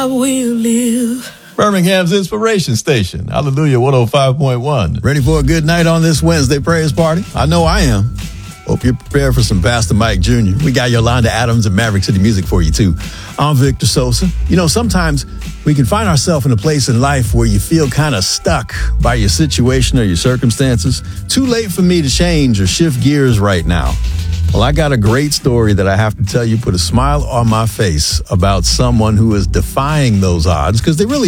I will live. Birmingham's Inspiration Station. Hallelujah 105.1. Ready for a good night on this Wednesday praise party? I know I am. Hope you're prepared for some Pastor Mike Jr. We got Yolanda Adams and Maverick City Music for you, too. I'm Victor Sosa. You know, sometimes we can find ourselves in a place in life where you feel kind of stuck by your situation or your circumstances. Too late for me to change or shift gears right now. Well, I got a great story that I have to tell you, put a smile on my face about someone who is defying those odds, because they really